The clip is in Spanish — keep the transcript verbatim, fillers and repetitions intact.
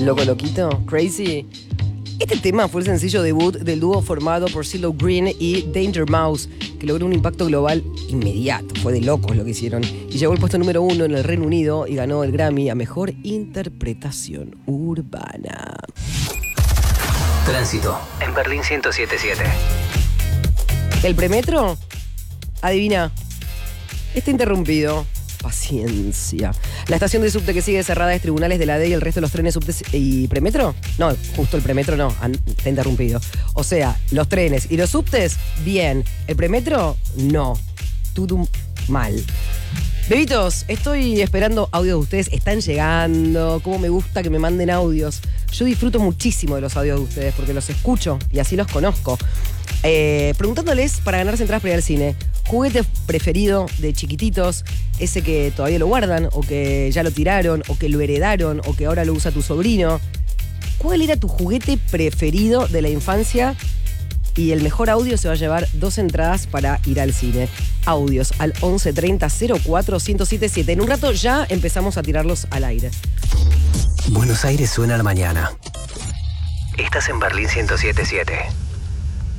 Loco Loquito, Crazy. Este tema fue el sencillo debut del dúo formado por CeeLo Green y Danger Mouse, que logró un impacto global inmediato. Fue de locos lo que hicieron. Y llegó al puesto número uno en el Reino Unido y ganó el Grammy a Mejor Interpretación Urbana. Tránsito en Berlín ciento siete punto siete. ¿El premetro? Adivina. Está interrumpido. Paciencia. La estación de subte que sigue cerrada es Tribunales de la D y el resto de los trenes subtes y premetro. No, justo el premetro no, está interrumpido. O sea, los trenes y los subtes, bien. El premetro, no. Todo mal. Bebitos, estoy esperando audios de ustedes. Están llegando. Cómo me gusta que me manden audios. Yo disfruto muchísimo de los audios de ustedes porque los escucho y así los conozco. Eh, preguntándoles para ganarse entradas para ir al cine. Juguete preferido de chiquititos, ese que todavía lo guardan, o que ya lo tiraron, o que lo heredaron, o que ahora lo usa tu sobrino. ¿Cuál era tu juguete preferido de la infancia? Y el mejor audio se va a llevar dos entradas para ir al cine. Audios al once treinta cero cuatro uno siete siete. En un rato ya empezamos a tirarlos al aire. Buenos Aires suena a la mañana. Estás en Berlín ciento siete punto siete.